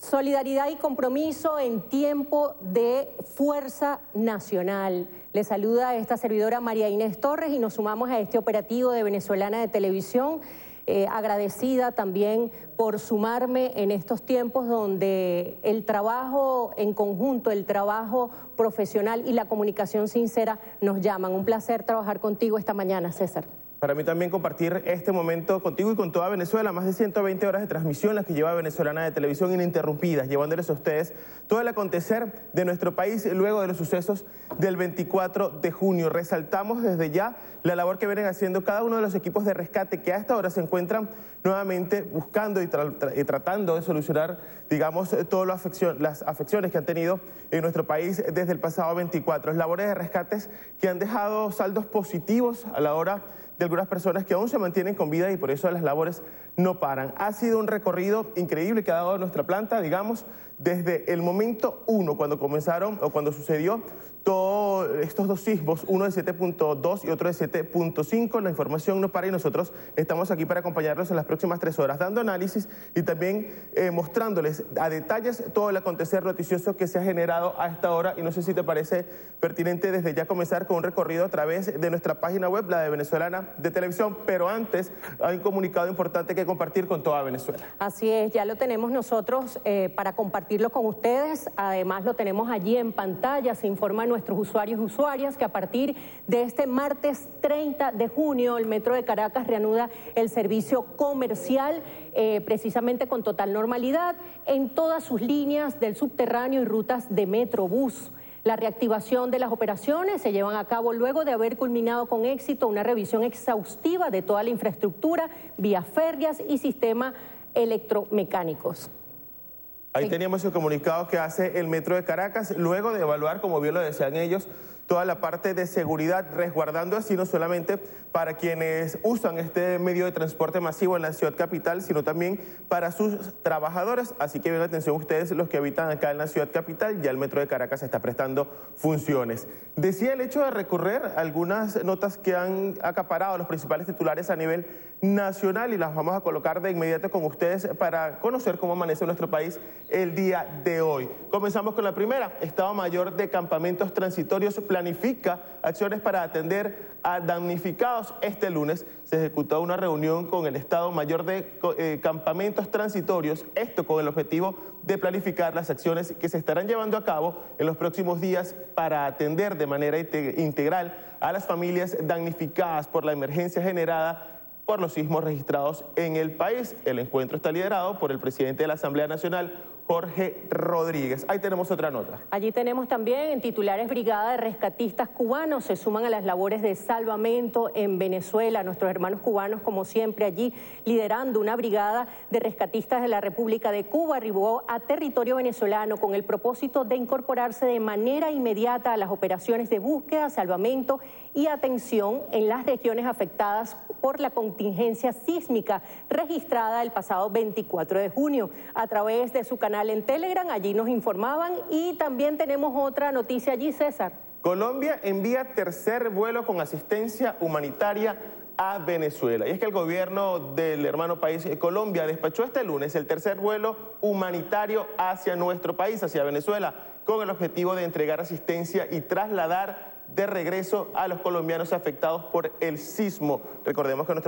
Solidaridad y compromiso en tiempo de fuerza nacional. Le saluda esta servidora María Inés Torres y nos sumamos a este operativo de Venezolana de Televisión. Agradecida también por sumarme en estos tiempos donde el trabajo en conjunto, el trabajo profesional y la comunicación sincera nos llaman. Un placer trabajar contigo esta mañana, César. Para mí también compartir este momento contigo y con toda Venezuela, más de 120 horas de transmisión las que lleva Venezolana de Televisión ininterrumpidas, llevándoles a ustedes todo el acontecer de nuestro país luego de los sucesos del 24 de junio. Resaltamos desde ya la labor que vienen haciendo cada uno de los equipos de rescate que a esta hora se encuentran nuevamente buscando y tratando de solucionar, digamos, todas las afecciones que han tenido en nuestro país desde el pasado 24. Labores de rescates que han dejado saldos positivos a la hora de algunas personas que aún se mantienen con vida y por eso las labores no paran. Ha sido un recorrido increíble que ha dado nuestra planta, digamos, desde el momento 1, cuando comenzaron o cuando sucedió todos estos dos sismos, uno de 7.2 y otro de 7.5. La información no para y nosotros estamos aquí para acompañarlos en las próximas 3 horas, dando análisis y también mostrándoles a detalles todo el acontecer noticioso que se ha generado a esta hora. Y no sé si te parece pertinente desde ya comenzar con un recorrido a través de nuestra página web, la de Venezolana de Televisión, pero antes hay un comunicado importante que compartir con toda Venezuela. Así es, ya lo tenemos nosotros para compartirlo con ustedes. Además lo tenemos allí en pantalla. Se informa a nuestros usuarios y usuarias que a partir de este martes 30 de junio el Metro de Caracas reanuda el servicio comercial precisamente con total normalidad en todas sus líneas del subterráneo y rutas de Metrobús. La reactivación de las operaciones se llevan a cabo luego de haber culminado con éxito una revisión exhaustiva de toda la infraestructura, vías férreas y sistemas electromecánicos. Ahí teníamos el comunicado que hace el Metro de Caracas, luego de evaluar, como bien lo decían ellos, toda la parte de seguridad, resguardando así no solamente para quienes usan este medio de transporte masivo en la ciudad capital, sino también para sus trabajadores. Así que bien atención ustedes, los que habitan acá en la ciudad capital, ya el Metro de Caracas está prestando funciones. Decía el hecho de recorrer algunas notas que han acaparado los principales titulares a nivel nacional y las vamos a colocar de inmediato con ustedes para conocer cómo amanece nuestro país el día de hoy. Comenzamos con la primera. Estado Mayor de Campamentos Transitorios planifica acciones para atender a damnificados. Este lunes se ejecutó una reunión con el Estado Mayor de Campamentos Transitorios, esto con el objetivo de planificar las acciones que se estarán llevando a cabo en los próximos días para atender de manera integral a las familias damnificadas por la emergencia generada por los sismos registrados en el país. El encuentro está liderado por el presidente de la Asamblea Nacional, Jorge Rodríguez. Ahí tenemos otra nota. Allí tenemos también en titulares brigada de rescatistas cubanos, se suman a las labores de salvamento en Venezuela. Nuestros hermanos cubanos, como siempre, allí liderando una brigada de rescatistas de la República de Cuba, arribó a territorio venezolano con el propósito de incorporarse de manera inmediata a las operaciones de búsqueda, salvamento y atención en las regiones afectadas por la contingencia sísmica registrada el pasado 24 de junio. A través de su canal en Telegram, allí nos informaban y también tenemos otra noticia allí, César. Colombia envía tercer vuelo con asistencia humanitaria a Venezuela. Y es que el gobierno del hermano país Colombia despachó este lunes el tercer vuelo humanitario hacia nuestro país, hacia Venezuela, con el objetivo de entregar asistencia y trasladar de regreso a los colombianos afectados por el sismo. Recordemos que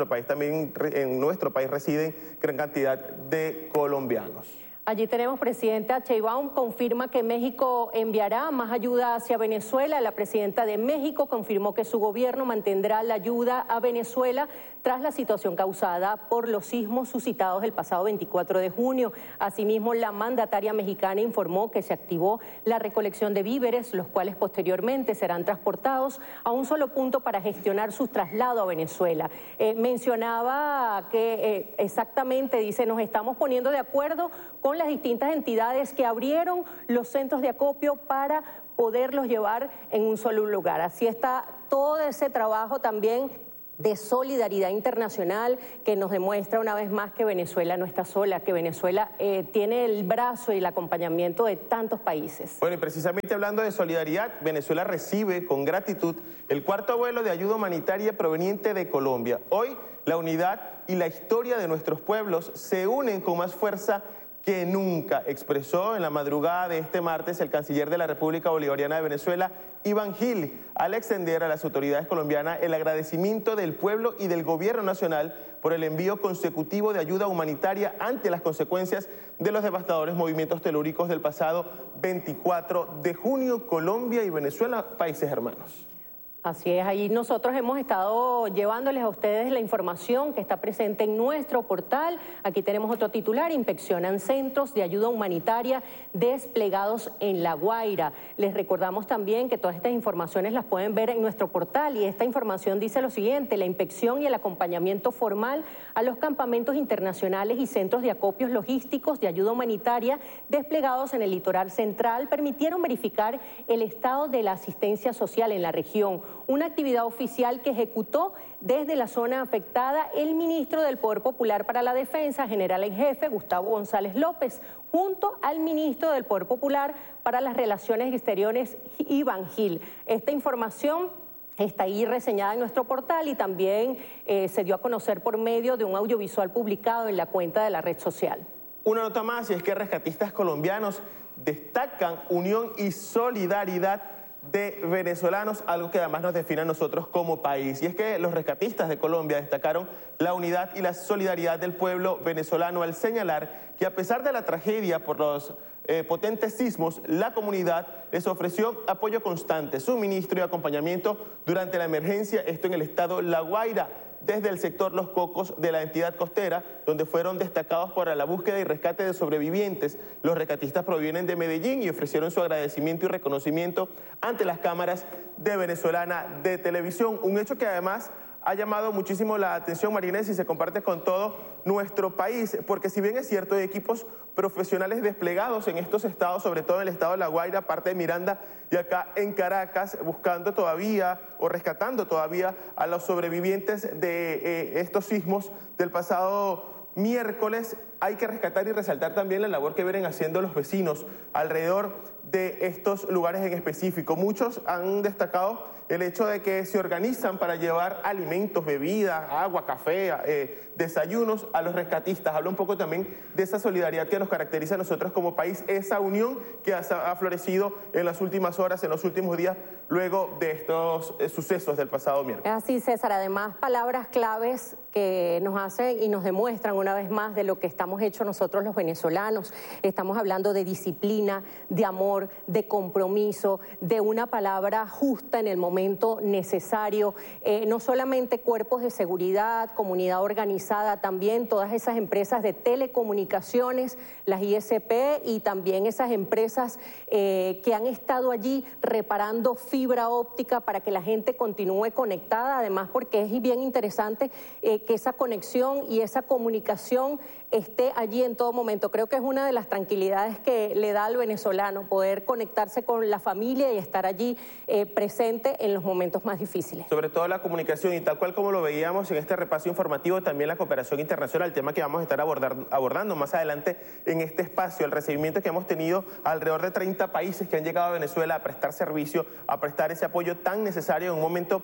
en nuestro país residen gran cantidad de colombianos. Allí tenemos presidenta Sheinbaum, confirma que México enviará más ayuda hacia Venezuela. La presidenta de México confirmó que su gobierno mantendrá la ayuda a Venezuela tras la situación causada por los sismos suscitados el pasado 24 de junio. Asimismo, la mandataria mexicana informó que se activó la recolección de víveres, los cuales posteriormente serán transportados a un solo punto para gestionar su traslado a Venezuela. Mencionaba que exactamente, dice, nos estamos poniendo de acuerdo con las distintas entidades que abrieron los centros de acopio para poderlos llevar en un solo lugar. Así está todo ese trabajo también de solidaridad internacional que nos demuestra una vez más que Venezuela no está sola, que Venezuela tiene el brazo y el acompañamiento de tantos países. Bueno, y precisamente hablando de solidaridad, Venezuela recibe con gratitud el cuarto vuelo de ayuda humanitaria proveniente de Colombia. Hoy la unidad y la historia de nuestros pueblos se unen con más fuerza que nunca, expresó en la madrugada de este martes el canciller de la República Bolivariana de Venezuela, Iván Gil, al extender a las autoridades colombianas el agradecimiento del pueblo y del gobierno nacional por el envío consecutivo de ayuda humanitaria ante las consecuencias de los devastadores movimientos telúricos del pasado 24 de junio. Colombia y Venezuela, países hermanos. Así es, ahí nosotros hemos estado llevándoles a ustedes la información que está presente en nuestro portal. Aquí tenemos otro titular: inspeccionan centros de ayuda humanitaria desplegados en La Guaira. Les recordamos también que todas estas informaciones las pueden ver en nuestro portal, y esta información dice lo siguiente: la inspección y el acompañamiento formal a los campamentos internacionales y centros de acopios logísticos de ayuda humanitaria desplegados en el litoral central permitieron verificar el estado de la asistencia social en la región, una actividad oficial que ejecutó desde la zona afectada el ministro del Poder Popular para la Defensa, general en jefe Gustavo González López, junto al ministro del Poder Popular para las Relaciones Exteriores, Iván Gil. Esta información está ahí reseñada en nuestro portal y también se dio a conocer por medio de un audiovisual publicado en la cuenta de la red social. Una nota más, y es que rescatistas colombianos destacan unión y solidaridad de venezolanos, algo que además nos define a nosotros como país. Y es que los rescatistas de Colombia destacaron la unidad y la solidaridad del pueblo venezolano al señalar que, a pesar de la tragedia por los potentes sismos, la comunidad les ofreció apoyo constante, suministro y acompañamiento durante la emergencia, esto en el estado La Guaira, desde el sector Los Cocos de la entidad costera, donde fueron destacados para la búsqueda y rescate de sobrevivientes. Los rescatistas provienen de Medellín y ofrecieron su agradecimiento y reconocimiento ante las cámaras de Venezolana de Televisión. Un hecho que además ha llamado muchísimo la atención, Marinés, y se comparte con todo nuestro país, porque si bien es cierto, hay equipos profesionales desplegados en estos estados, sobre todo en el estado de La Guaira, parte de Miranda y acá en Caracas, buscando todavía o rescatando todavía a los sobrevivientes de estos sismos del pasado miércoles, hay que rescatar y resaltar también la labor que vienen haciendo los vecinos alrededor de estos lugares en específico. Muchos han destacado el hecho de que se organizan para llevar alimentos, bebidas, agua, café, desayunos a los rescatistas. Habla un poco también de esa solidaridad que nos caracteriza a nosotros como país, esa unión que ha florecido en las últimas horas, en los últimos días, luego de estos sucesos del pasado miércoles. Así, César, además palabras claves que nos hacen y nos demuestran una vez más de lo que estamos hechos nosotros los venezolanos. Estamos hablando de disciplina, de amor, de compromiso, de una palabra justa en el momento necesario. No solamente cuerpos de seguridad, comunidad organizada, también todas esas empresas de telecomunicaciones, las ISP, y también esas empresas que han estado allí reparando fibra óptica para que la gente continúe conectada, además porque es bien interesante que esa conexión y esa comunicación esté allí en todo momento. Creo que es una de las tranquilidades que le da al venezolano, poder conectarse con la familia y estar allí presente en los momentos más difíciles. Sobre todo la comunicación, y tal cual como lo veíamos en este repaso informativo, también la cooperación internacional, tema que vamos a estar abordando más adelante en este espacio. El recibimiento que hemos tenido alrededor de 30 países que han llegado a Venezuela a prestar servicio, a prestar ese apoyo tan necesario en un momento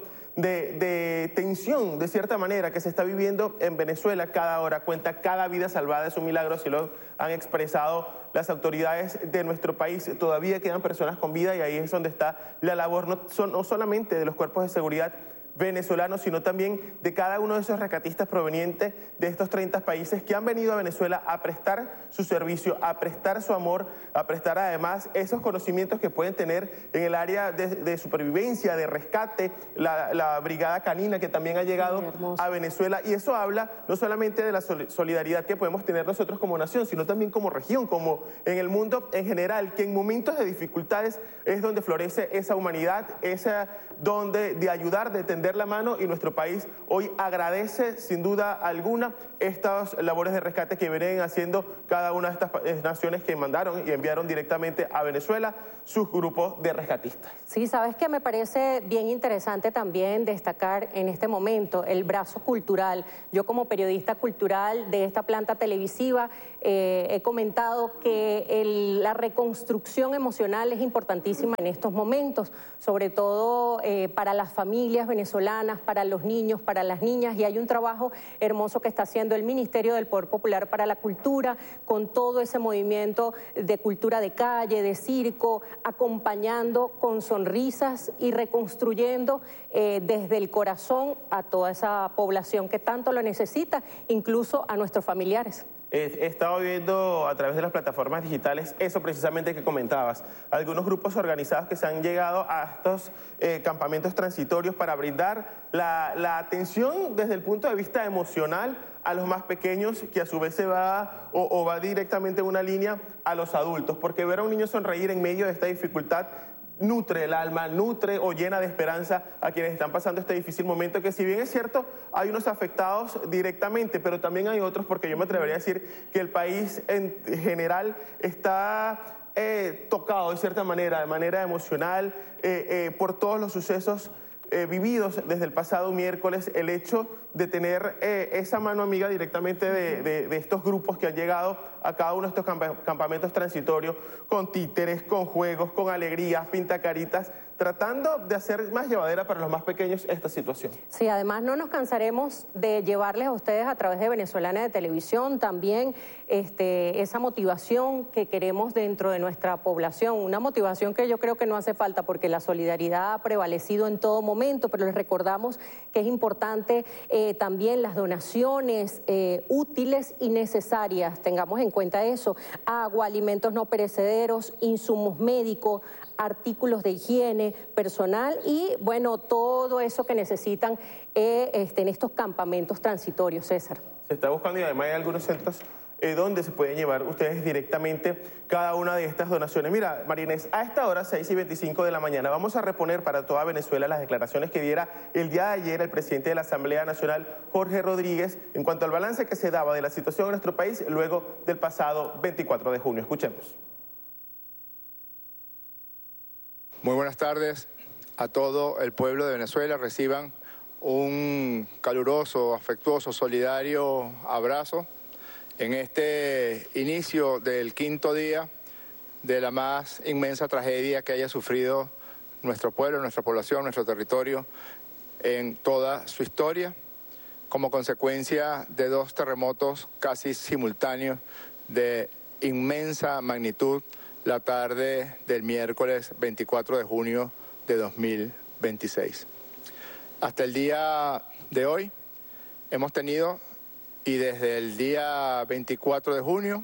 de tensión, de cierta manera, que se está viviendo en Venezuela. Cada hora cuenta, cada vida salvada es un milagro, así lo han expresado las autoridades de nuestro país. Todavía quedan personas con vida y ahí es donde está la labor, no solamente de los cuerpos de seguridad venezolanos, sino también de cada uno de esos rescatistas provenientes de estos 30 países que han venido a Venezuela a prestar su servicio, a prestar su amor, a prestar además esos conocimientos que pueden tener en el área de supervivencia, de rescate, la brigada canina que también ha llegado a Venezuela. Y eso habla no solamente de la solidaridad que podemos tener nosotros como nación, sino también como región, como en el mundo en general, que en momentos de dificultades es donde florece esa humanidad, esa donde de ayudar, de tender la mano, y nuestro país hoy agradece sin duda alguna estas labores de rescate que vienen haciendo cada una de estas naciones que mandaron y enviaron directamente a Venezuela sus grupos de rescatistas. Sí, sabes que me parece bien interesante también destacar en este momento el brazo cultural. Yo como periodista cultural de esta planta televisiva he comentado que la reconstrucción emocional es importantísima en estos momentos, sobre todo para las familias venezolanas venezolanas, para los niños, para las niñas, y hay un trabajo hermoso que está haciendo el Ministerio del Poder Popular para la Cultura, con todo ese movimiento de cultura de calle, de circo, acompañando con sonrisas y reconstruyendo desde el corazón a toda esa población que tanto lo necesita, incluso a nuestros familiares. He estado viendo a través de las plataformas digitales eso precisamente que comentabas, algunos grupos organizados que se han llegado a estos campamentos transitorios para brindar la atención desde el punto de vista emocional a los más pequeños, que a su vez se va o va directamente en una línea a los adultos, porque ver a un niño sonreír en medio de esta dificultad nutre el alma, nutre o llena de esperanza a quienes están pasando este difícil momento, que si bien es cierto, hay unos afectados directamente, pero también hay otros, porque yo me atrevería a decir que el país en general está tocado de cierta manera, de manera emocional, por todos los sucesos vividos desde el pasado miércoles, el hecho de tener esa mano amiga directamente de estos grupos que han llegado a cada uno de estos campamentos transitorios, con títeres, con juegos, con alegrías, pintacaritas, tratando de hacer más llevadera para los más pequeños esta situación. Sí, además no nos cansaremos de llevarles a ustedes a través de Venezolana de Televisión también esa motivación que queremos dentro de nuestra población, una motivación que yo creo que no hace falta porque la solidaridad ha prevalecido en todo momento, pero les recordamos que es importante también las donaciones útiles y necesarias, tengamos en cuenta eso, agua, alimentos no perecederos, insumos médicos, artículos de higiene personal y, bueno, todo eso que necesitan en estos campamentos transitorios, César. Se está buscando y además hay algunos centros donde se pueden llevar ustedes directamente cada una de estas donaciones. Mira, María Inés, a esta hora, 6:25 de la mañana, vamos a reponer para toda Venezuela las declaraciones que diera el día de ayer el presidente de la Asamblea Nacional, Jorge Rodríguez, en cuanto al balance que se daba de la situación en nuestro país luego del pasado 24 de junio. Escuchemos. Muy buenas tardes a todo el pueblo de Venezuela. Reciban un caluroso, afectuoso, solidario abrazo en este inicio del 5º día de la más inmensa tragedia que haya sufrido nuestro pueblo, nuestra población, nuestro territorio en toda su historia, como consecuencia de 2 terremotos casi simultáneos de inmensa magnitud la tarde del miércoles 24 de junio de 2026. Hasta el día de hoy hemos tenido, y desde el día 24 de junio,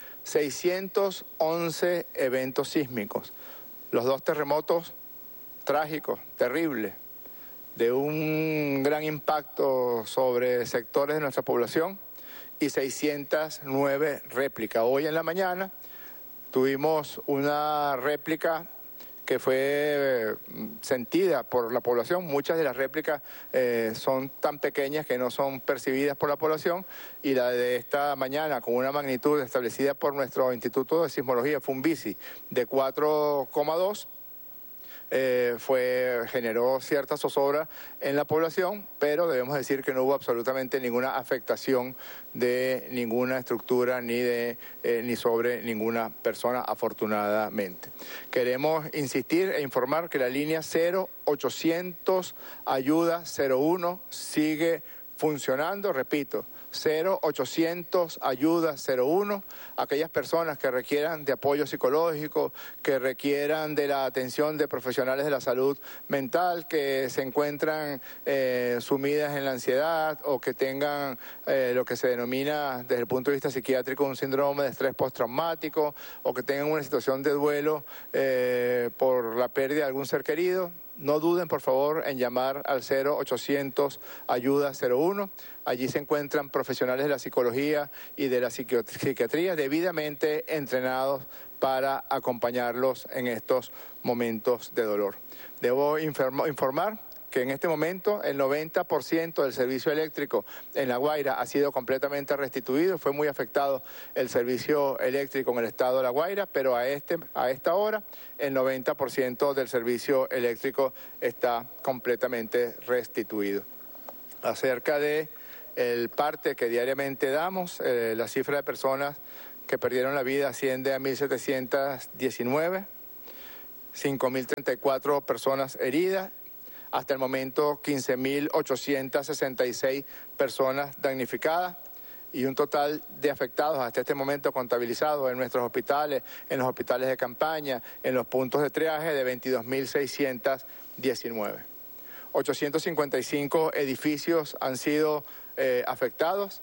611 eventos sísmicos. Los 2 terremotos trágicos, terribles, de un gran impacto sobre sectores de nuestra población y 609 réplicas. Hoy en la mañana tuvimos una réplica que fue sentida por la población. Muchas de las réplicas son tan pequeñas que no son percibidas por la población, y la de esta mañana, con una magnitud establecida por nuestro Instituto de Sismología, FUNVISI, de 4,2, generó cierta zozobra en la población, pero debemos decir que no hubo absolutamente ninguna afectación de ninguna estructura ni sobre ninguna persona, afortunadamente. Queremos insistir e informar que la línea 0800 Ayuda 01 sigue funcionando, repito, 0800 Ayuda 01, aquellas personas que requieran de apoyo psicológico, que requieran de la atención de profesionales de la salud mental, que se encuentran sumidas en la ansiedad o que tengan lo que se denomina desde el punto de vista psiquiátrico un síndrome de estrés postraumático, o que tengan una situación de duelo por la pérdida de algún ser querido. No duden, por favor, en llamar al 0800 Ayuda 01. Allí se encuentran profesionales de la psicología y de la psiquiatría debidamente entrenados para acompañarlos en estos momentos de dolor. Debo informar que en este momento el 90% del servicio eléctrico en La Guaira ha sido completamente restituido. Fue muy afectado el servicio eléctrico en el estado de La Guaira, pero a esta hora el 90% del servicio eléctrico está completamente restituido. Acerca de el parte que diariamente damos, la cifra de personas que perdieron la vida asciende a 1.719, 5.034 personas heridas. Hasta el momento, 15.866 personas damnificadas y un total de afectados hasta este momento contabilizados en nuestros hospitales, en los hospitales de campaña, en los puntos de triaje de 22.619. 855 edificios han sido afectados,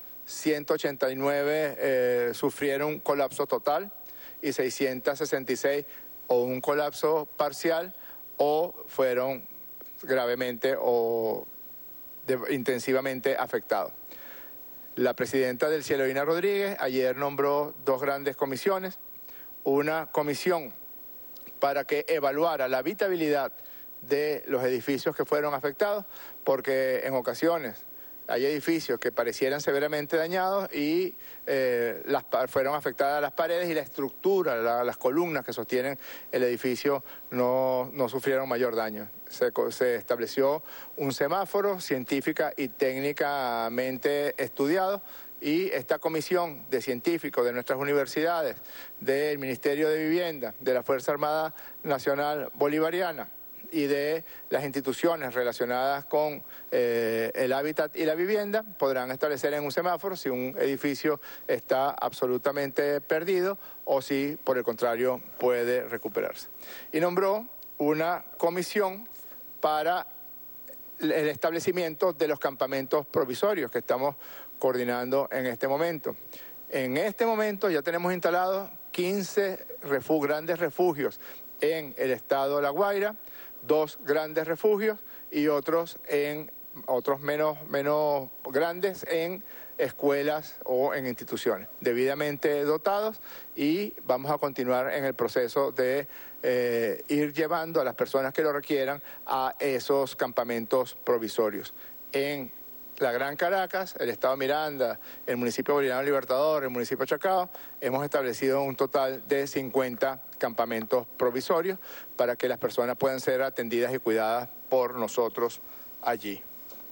189 sufrieron colapso total y 666 o un colapso parcial o fueron gravemente o intensivamente afectados. La presidenta del Cielo, Dina Rodríguez, ayer nombró dos grandes comisiones. Una comisión para que evaluara la habitabilidad de los edificios que fueron afectados, porque en ocasiones hay edificios que parecieran severamente dañados y fueron afectadas las paredes y la estructura, las columnas que sostienen el edificio no sufrieron mayor daño. Se estableció un semáforo científica y técnicamente estudiado y esta comisión de científicos de nuestras universidades, del Ministerio de Vivienda, de la Fuerza Armada Nacional Bolivariana y de las instituciones relacionadas con el hábitat y la vivienda podrán establecer en un semáforo si un edificio está absolutamente perdido o si, por el contrario, puede recuperarse. Y nombró una comisión para el establecimiento de los campamentos provisorios que estamos coordinando en este momento. En este momento ya tenemos instalados 15 grandes refugios en el estado de La Guaira, 2 grandes refugios y otros menos grandes en escuelas o en instituciones debidamente dotados, y vamos a continuar en el proceso de ir llevando a las personas que lo requieran a esos campamentos provisorios. En la Gran Caracas, el estado Miranda, el municipio Bolivariano Libertador, el municipio Chacao, hemos establecido un total de 50 campamentos provisorios para que las personas puedan ser atendidas y cuidadas por nosotros allí.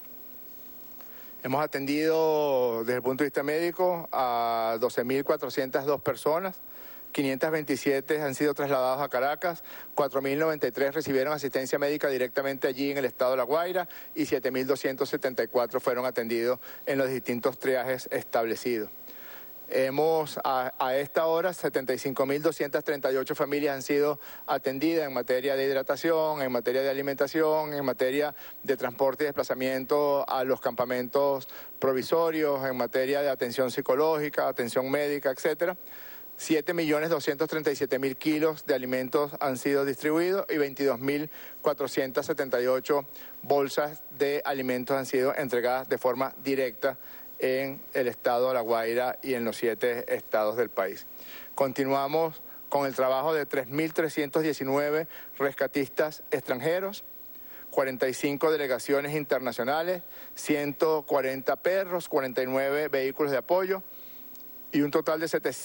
Hemos atendido desde el punto de vista médico a 12.402 personas, 527 han sido trasladados a Caracas, 4.093 recibieron asistencia médica directamente allí en el estado de La Guaira y 7.274 fueron atendidos en los distintos triajes establecidos. A esta hora, 75.238 familias han sido atendidas en materia de hidratación, en materia de alimentación, en materia de transporte y desplazamiento a los campamentos provisorios, en materia de atención psicológica, atención médica, etcétera. 7.237.000 kilos de alimentos han sido distribuidos y 22.478 bolsas de alimentos han sido entregadas de forma directa en el estado de La Guaira y en los 7 estados del país. Continuamos con el trabajo de 3.319 rescatistas extranjeros, 45 delegaciones internacionales, 140 perros, 49 vehículos de apoyo y un total de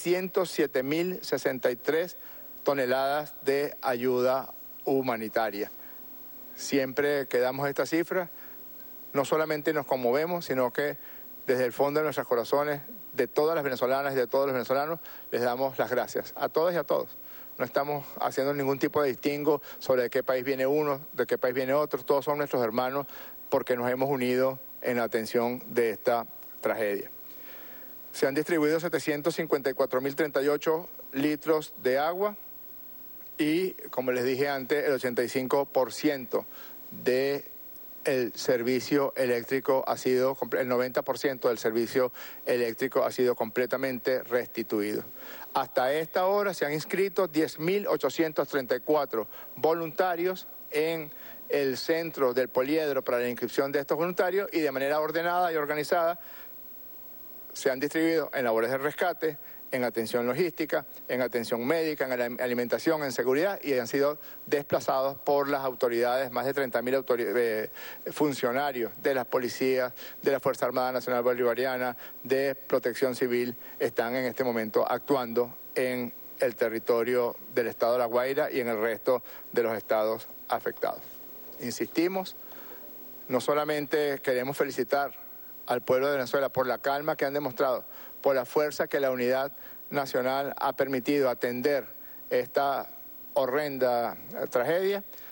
707.063 toneladas de ayuda humanitaria. Siempre que damos esta cifra, no solamente nos conmovemos, sino que desde el fondo de nuestros corazones, de todas las venezolanas y de todos los venezolanos, les damos las gracias a todas y a todos. No estamos haciendo ningún tipo de distingo sobre de qué país viene uno, de qué país viene otro. Todos son nuestros hermanos porque nos hemos unido en la atención de esta tragedia. Se han distribuido 754.038 litros de agua y, como les dije antes, el 85% del servicio eléctrico el 90% del servicio eléctrico ha sido completamente restituido. Hasta esta hora se han inscrito 10.834 voluntarios en el centro del poliedro para la inscripción de estos voluntarios y de manera ordenada y organizada se han distribuido en labores de rescate, en atención logística, en atención médica, en alimentación, en seguridad y han sido desplazados por las autoridades, más de 30.000 funcionarios de las policías, de la Fuerza Armada Nacional Bolivariana, de Protección Civil, están en este momento actuando en el territorio del estado de La Guaira y en el resto de los estados afectados. Insistimos, no solamente queremos felicitar al pueblo de Venezuela por la calma que han demostrado, por la fuerza que la unidad nacional ha permitido atender esta horrenda tragedia,